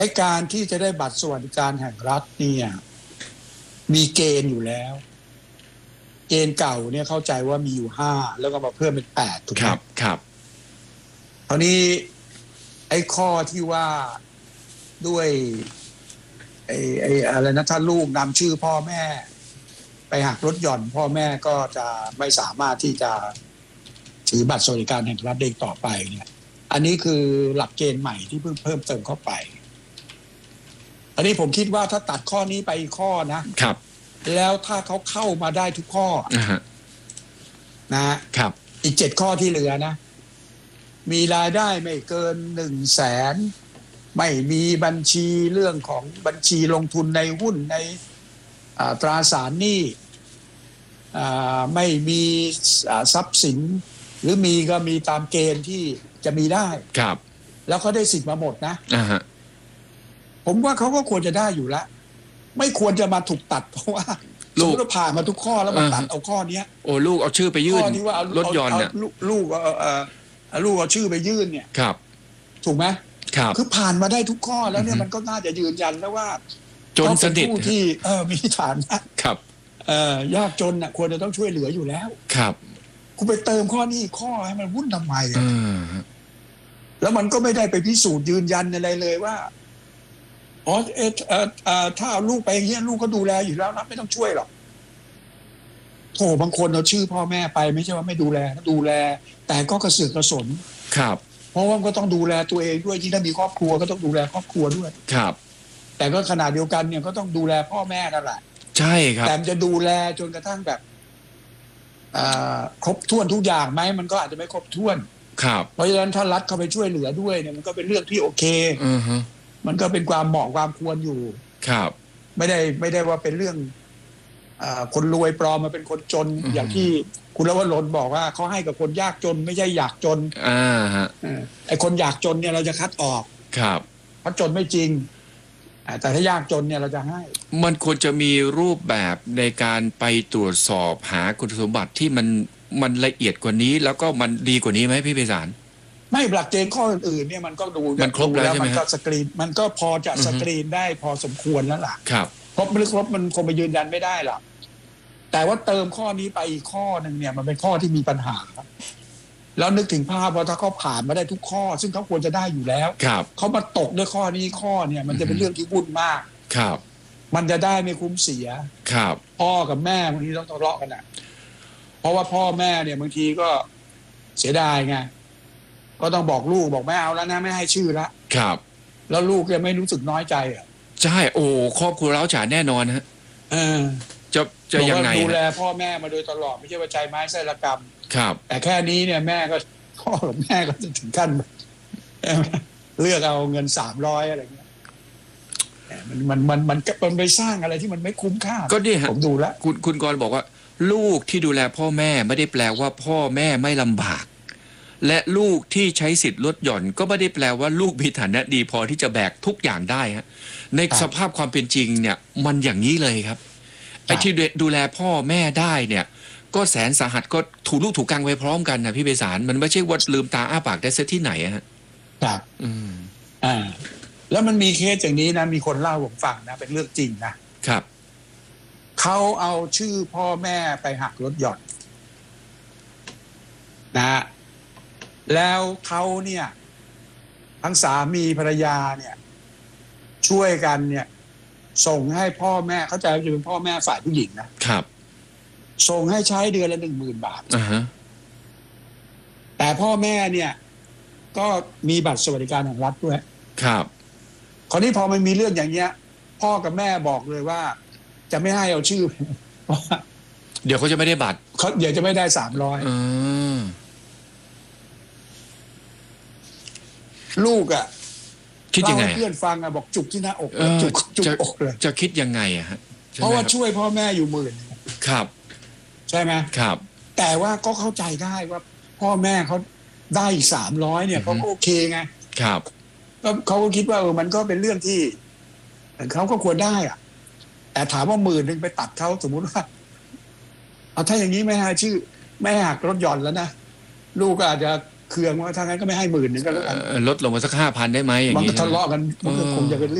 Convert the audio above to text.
ไอ้การที่จะได้บัตรสวัสดิการแห่งรัฐเนี่ยมีเกณฑ์อยู่แล้ว เกณฑ์เก่าเนี่ยเข้าใจว่ามีอยู่5แล้วก็มาเพิ่มเป็น8ถูกไหมครับคราวนี้ไอ้ข้อที่ว่าด้วยไอ้อะไรนะถ้าลูกนำชื่อพ่อแม่ไปหักลดหย่อนพ่อแม่ก็จะไม่สามารถที่จะถือบัตรสวัสดิการแห่งรัฐได้ต่อไปเนี่ยอันนี้คือหลักเกณฑ์ใหม่ที่เพิ่งเพิ่มเติมเข้าไปอันนี้ผมคิดว่าถ้าตัดข้อนี้ไปอีกข้อนะครับแล้วถ้าเขาเข้ามาได้ทุกข้อนะครับอีก7ข้อที่เหลือนะมีรายได้ไม่เกิน100,000ไม่มีบัญชีเรื่องของบัญชีลงทุนในหุ้นในตราสารหนี้ไม่มีทรัพย์สินหรือมีก็มีตามเกณฑ์ที่จะมีได้ครับแล้วเขาได้สิทธิ์มาหมดนะผมว่าเขาก็ควรจะได้อยู่แล้วไม่ควรจะมาถูกตัดเพราะว่าสมมติว่าผ่านมาทุกข้อแล้วมาตัดเอาข้อนี้โอ้ลูกเอาชื่อไปยื่นลดหย่อนเนี่ยลูกเอาชื่อไปยื่นเนี่ยครับถูกไหมครับคือผ่านมาได้ทุกข้อแล้วเนี่ยมันก็น่าจะยืนยันแล้วว่าจนสนิทผู้ที่มีฐานะครับยากจนน่ะควรจะต้องช่วยเหลืออยู่แล้วครับคุณไปเติมข้อนี้ข้อให้มันวุ่นทำไมแล้วมันก็ไม่ได้ไปพิสูจน์ยืนยันอะไรเลยว่าอ๋อถ้าเอาลูกไปอย่างเงี้ยลูกก็ดูแลอยู่แล้วนะไม่ต้องช่วยหรอกโถบางคนเอาชื่อพ่อแม่ไปไม่ใช่ว่าไม่ดูแลดูแลแต่ก็กระเสือกกระสนครับเพราะว่าก็ต้องดูแลตัวเองด้วยยิ่งถ้ามีครอบครัวก็ต้องดูแลครอบครัวด้วยครับแต่ก็ขนาดเดียวกันเนี่ยก็ต้องดูแลพ่อแม่นั่นแหละใช่ครับแต่จะดูแลจนกระทั่งแบบครบถ้วนทุกอย่างไหมมันก็อาจจะไม่ครบถ้วนครับเพราะฉะนั้นถ้ารัฐเข้าไปช่วยเหลือด้วยเนี่ยมันก็เป็นเรื่องที่โอเคมันก็เป็นความเหมาะความควรอยู่ครับไม่ได้ว่าเป็นเรื่องคนรวยปลอมมาเป็นคนจนอย่างที่คุณรวรรณบอกว่าเขาให้กับคนยากจนไม่ใช่อยากจนไอ้คนอยากจนเนี่ยเราจะคัดออกครับเพราะจนไม่จริงแต่ถ้ายากจนเนี่ยเราจะให้มันควรจะมีรูปแบบในการไปตรวจสอบหาคุณสมบัติที่มันละเอียดกว่านี้แล้วก็มันดีกว่านี้ไหมพี่ไพศาลไม่หลักเกณฑ์ข้ออื่นๆเนี่ยมันก็ดูมันครบแล้วใช่ไหมมันก็สกรีนมันก็พอจะสกรีนได้พอสมควรแล้วล่ะครับครบหรือครบมันคงไปยืนยันไม่ได้หรอกแต่ว่าเติมข้อนี้ไปอีกข้อหนึ่งเนี่ยมันเป็นข้อที่มีปัญหาแล้วนึกถึงภาพว่าถ้าเขาผ่านมาได้ทุกข้อซึ่งเขาควรจะได้อยู่แล้วเขามาตกด้วยข้อนี้ข้อเนี่ยมันจะเป็นเรื่องที่วุ่นมากครับมันจะได้ไม่คุ้มเสียครับพ่อกับแม่บางทีต้องทะเลาะกันอ่ะเพราะว่าพ่อแม่เนี่ยบางทีก็เสียดายไงก็ต้องบอกลูกบอกไม่เอาแล้วนะไม่ให้ชื่อละครับแล้วลูกจะไม่รู้สึกน้อยใจอ่ะใช่โอ้ครอบครัวเราฉาแน่นอนฮะจะยังไงดูแลพ่อแม่มาโดยตลอดไม่ใช่ว่าใจไม้ไส้ระกำครับแต่แค่นี้เนี่ยแม่ก็พ่อกับแม่ก็จะถึงขั้นเลือกเอาเงิน300อะไรเงี้ยมันไปสร้างอะไรที่มันไม่คุ้มค่าก็นี่ฮะผมดูแล้วคุณกรณ์บอกว่าลูกที่ดูแลพ่อแม่ไม่ได้แปลว่าพ่อแม่ไม่ลำบากและลูกที่ใช้สิทธิ์ลดหย่อนก็ไม่ได้แปลว่าลูกมีฐานะดีพอที่จะแบกทุกอย่างได้ฮะในสภาพความเป็นจริงเนี่ยมันอย่างนี้เลยครับไอ้ที่ดูแลพ่อแม่ได้เนี่ยก็แสนสาหัสก็ถูลูกถูกกังไว้พร้อมกันนะพี่ไพศาลมันไม่ใช่ว่าลืมตาอ้าปากได้เสียที่ไหนฮะครับแล้วมันมีเคสอย่างนี้นะมีคนเล่าผมฟังนะเป็นเรื่องจริงนะครับเขาเอาชื่อพ่อแม่ไปหักลดหย่อนนะแล้วเขาเนี่ยทั้งสามีภรรยาเนี่ยช่วยกันเนี่ยส่งให้พ่อแม่เข้าใจว่าจะเป็นพ่อแม่ฝ่ายผู้หญิงนะครับส่งให้ใช้เดือนละ 10,000 บาทแต่พ่อแม่เนี่ยก็มีบัตรสวัสดิการแห่งรัฐด้วยครับคราวนี้พอมันมีเรื่องอย่างเงี้ยพ่อกับแม่บอกเลยว่าจะไม่ให้เอาชื่อเพราะเดี๋ยวเขาจะไม่ได้บัตรเขาเดี๋ยวจะไม่ได้300ลูกอ่ะคิดยังไงเพื่อนฟังอ่ะบอกจุกที่หน้าอกจุกอกเลยจะคิดยังไงอะฮะเพราะว่าช่วยพ่อแม่อยู่10,000 ครับใช่ไหมครับแต่ว่าก็เข้าใจได้ว่าพ่อแม่เขาได้อีก300เนี่ยเขาก็โอเคไงครับก็เขาก็คิดว่ามันก็เป็นเรื่องที่เขาก็ควรได้อ่ะแต่ถามว่า10,000ไปตัดเขาสมมุติว่าเอาถ้าอย่างนี้ไม่ให้ชื่อไม่หักลดหย่อนแล้วนะลูกก็อาจจะเคืองว่าถ้างั้นก็ไม่ให้10,000ก็แล้วกันลดลงมาสัก5,000ได้ไหมอย่างมันนี้ก็ทะเลาะกันมันก็คงจะเป็น